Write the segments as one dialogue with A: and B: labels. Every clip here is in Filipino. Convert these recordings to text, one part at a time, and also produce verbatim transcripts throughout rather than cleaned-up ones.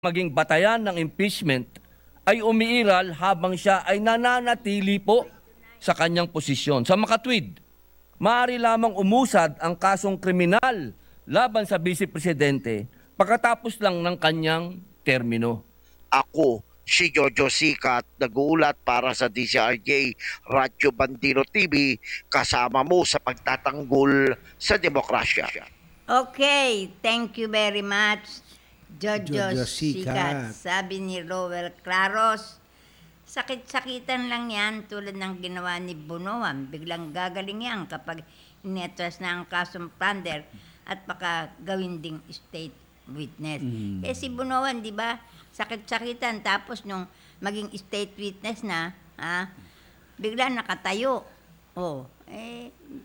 A: maging batayan ng impeachment ay umiiral habang siya ay nananatili po sa kanyang posisyon. Sa makatwid, maaari lamang umusad ang kasong kriminal laban sa Vice Presidente pagkatapos lang ng kanyang termino.
B: Ako, si Jojo Sikat, nag-uulat para sa D C R J Radyo Bandino T V, kasama mo sa pagtatanggol sa demokrasya.
C: Okay, thank you very much, Jojo
D: Jojo
C: Sikat.
D: Sikat.
C: Sabi ni Rowel Claros, sakit-sakitan lang yan tulad ng ginawa ni Bunoan. Biglang gagaling yan kapag inetras na ang kasong plunder at baka gawin ding state witness.
D: Mm.
C: Eh si Bunoan, di ba, sakit-sakitan tapos nung maging state witness na, ha, bigla nakatayo. Oh, eh,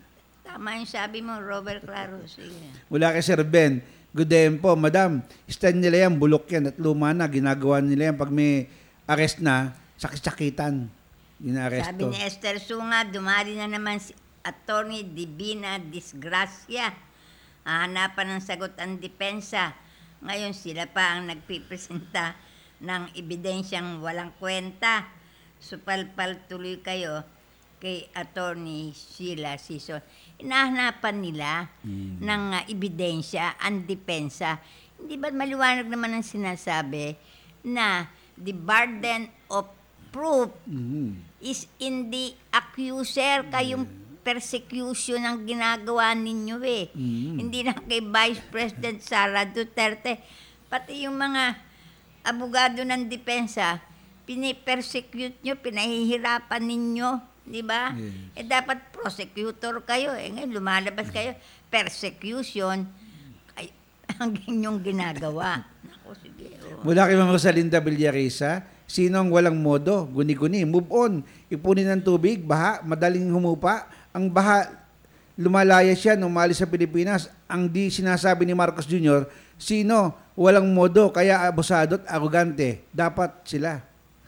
C: tama yung sabi mo, Robert Claros. Sige.
D: Mula kay Sir Ben, good day po, madam. Stand nila yan, bulok yan at luma na. Ginagawa nila yan pag may arrest na, sakit-sakitan. Ina-arresto.
C: Sabi ni Esther Sunga, dumari na naman si Attorney Divina Disgracia. Hahanapan ng sagot ang depensa. Ngayon sila pa ang nagpipresenta ng ebidensyang walang kwenta. Supalpal tuloy kayo kay Attorney Sheila Sison. Inahanapan nila
D: Hmm.
C: ng uh, ebidensya ang depensa. Hindi ba maliwanag naman ang sinasabi na the burden of proof
D: Mhm.
C: is in the accuser, kayong persecution ang ginagawa ninyo eh.
D: Mm.
C: Hindi na kay Vice President Sara Duterte. Pati yung mga abogado ng depensa, pinipersecute nyo, pinahihirapan ninyo, di ba?
D: Yes.
C: Eh dapat prosecutor kayo. Eh ngayon lumalabas kayo, persecution, ay, ang inyong ginagawa. Naku, sige. Oh.
D: Mula kay Ma'am Rosalinda Villarisa, sino ang walang modo? Guni-guni. Move on. Ipunin ng tubig, baha, madaling humupa. Ang baha, lumalaya siya nung umalis sa Pilipinas. Ang di sinasabi ni Marcos Junior, sino walang modo, kaya abusado at arugante. Dapat sila.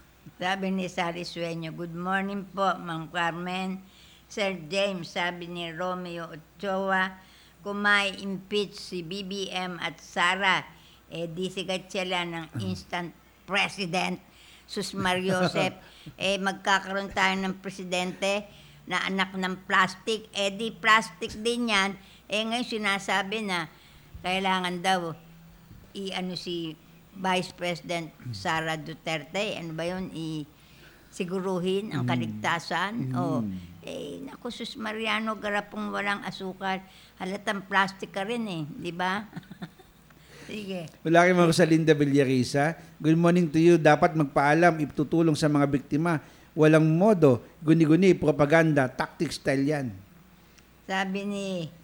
C: Sabi ni Sally Sueño, good morning po, Ma'am Carmen. Sir James, sabi ni Romeo Ochoa, kung may impeach si B B M at Sara, eh di sigat sila ng instant president. Sus Mariosep, eh magkakaroon tayo ng presidente na anak ng plastic, eh di plastic din yan. Eh ngayon sinasabi na kailangan daw i-ano si Vice President Sara Duterte, ano ba yun, i siguruhin ang kaligtasan. O, eh, naku, sus Mariano, garapong walang asukal. Halatang plastic ka rin eh, di ba? Sige.
D: Mula kay Ma'am Rosalinda Villarisa, good morning to you. Dapat magpaalam, itutulong sa mga biktima. Walang modo, guni-guni, propaganda, tactic style yan.
C: Sabi ni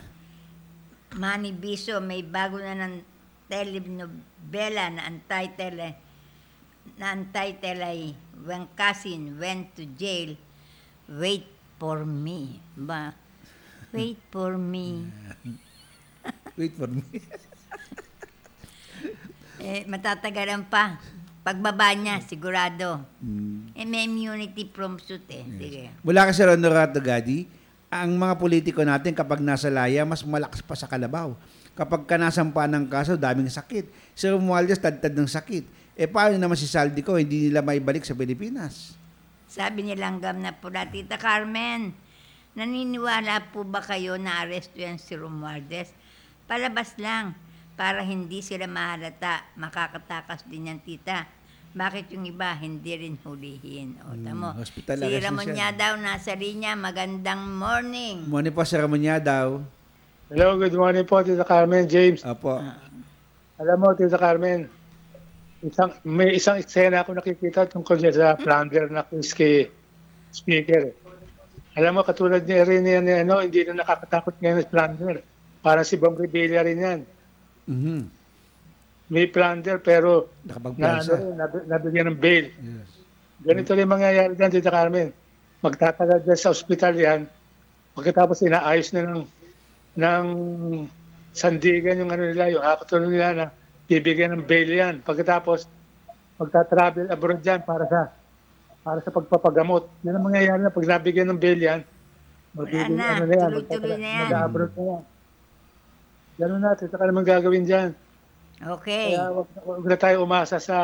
C: Manny Biso, may bago na ng telenovela na ang title, eh, na ang title ay When Cousin Went to Jail, Wait for Me. Ba? Wait for me.
D: Wait for me.
C: Eh, matatagalan pa. Pagbaba niya, sigurado.
D: Hmm.
C: Eh, may immunity from suit eh. Sige.
D: Mula kay Sir Honorato Gadi, ang mga politiko natin kapag nasa laya, mas malakas pa sa kalabaw. Kapag ka nasampa ng kaso, daming sakit. Si Romualdez, tad-tad ng sakit. Eh, paano naman si Saldico, hindi nila maibalik sa Pilipinas?
C: Sabi ni Langgam na pula, Tita Carmen, naniniwala po ba kayo na aresto yan si Romualdez? Palabas lang, para hindi sila mahalata. Makakatakas din yan, tita. Bakit yung iba hindi rin hulihin? O, tamo.
D: Hmm, hospital
C: Si
D: arrest na
C: Ramon
D: siya.
C: Yadaw nasa linya. Magandang morning.
D: Muna po si Ramonya daw.
E: Hello, good morning po, Tita Carmen, James.
D: Apo.
E: Alam mo, Tita Carmen, isang, may isang eksena ako nakikita tungkol niya sa plunder na quiz kay speaker. Alam mo, katulad niya rin yan, ano, hindi na nakakatakot ngayon sa plunder. Parang si Bong Revilla rin yan.
D: Mhm.
E: May plunder pero na,
D: Nakapagplansa.
E: ano, nab- nabigyan ng bail.
D: Yes.
E: Ganito rin mangyayari dyan, Tita Carmen. Magtatagal dyan sa ospital yan. Pagkatapos inaayos na ng, ng sandigan yung ano nila, yung hakatulong nila na bibigyan ng bail yan. Pagkatapos, magta-travel abroad yan para sa para sa pagpapagamot. Yan ang mangyayari na pag nabigyan ng bail yan. magbibigyan-
C: na,
E: ano na yan,
C: tuloy-tuloy na yan.
E: mag-abroad na yan. Ganun na, Tita Carmen gagawin dyan.
C: Okay.
E: Kaya wag, wag na tayo umasa sa